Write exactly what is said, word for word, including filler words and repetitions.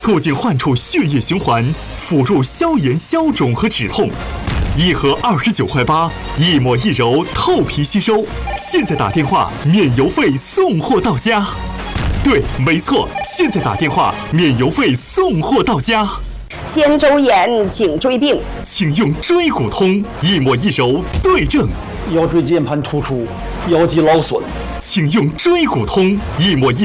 促进患处血液循环，辅助消炎消肿和止痛。一盒二十九块八，一抹一柔，透皮吸收。现在打电话免邮费送货到家。对，没错，现在打电话免邮费送货到家。 肩周炎、颈椎病， 请用椎骨通，一抹一柔对症。 腰椎间盘突出，腰肌劳损， 请用椎骨通，一抹一。